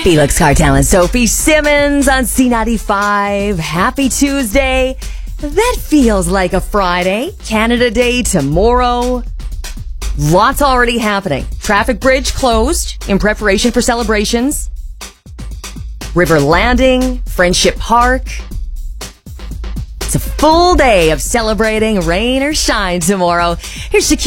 Felix Cartel and Sophie Simmons on C95. Happy Tuesday. That feels like a Friday. Canada Day tomorrow. Lots already happening. Traffic bridge closed in preparation for celebrations. River Landing, Friendship Park. It's a full day of celebrating rain or shine tomorrow. Here's Shakira.